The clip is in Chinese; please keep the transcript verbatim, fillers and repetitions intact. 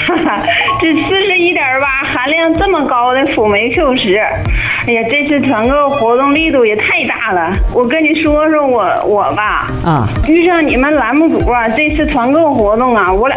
这四十一点八含量这么高的辅酶 Q 十，哎呀，这次团购活动力度也太大了。我跟你说说我我吧， 啊， 遇上你们栏目组啊，这次团购活动啊，我俩